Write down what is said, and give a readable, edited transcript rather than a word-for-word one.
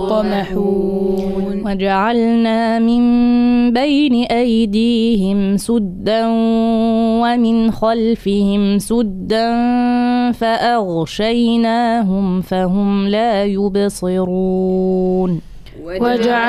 يطمحون وجعلنا من بين أيديهم سدا ومن خلفهم سدا فأغشيناهم فهم لا يبصرون